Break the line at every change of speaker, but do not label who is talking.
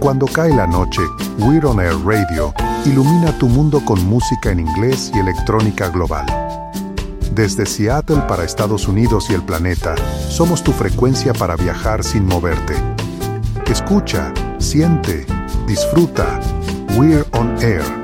Cuando cae la noche, We're On Air Radio ilumina tu mundo con música en inglés y electrónica global. Desde Seattle para Estados Unidos y el planeta, somos tu frecuencia para viajar sin moverte. Escucha, siente, disfruta. We're On Air.